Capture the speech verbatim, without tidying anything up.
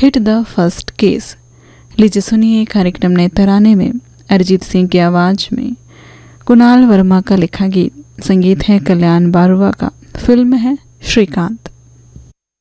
Hit the first case. लीजिए सुनिए कार्यक्रम नए तराने में अरिजीत सिंह की आवाज़ में कुणाल वर्मा का लिखा गीत। संगीत है कल्याण बारुआ का। फिल्म है श्रीकांत।